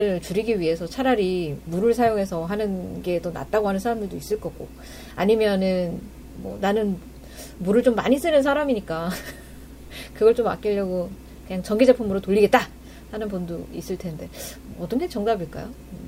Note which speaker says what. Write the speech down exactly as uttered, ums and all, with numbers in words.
Speaker 1: 줄이기 위해서 차라리 물을 사용해서 하는 게 더 낫다고 하는 사람들도 있을 거고, 아니면은 뭐 나는 물을 좀 많이 쓰는 사람이니까 그걸 좀 아끼려고 그냥 전기 제품으로 돌리겠다 하는 분도 있을 텐데, 어떤 게 정답일까요?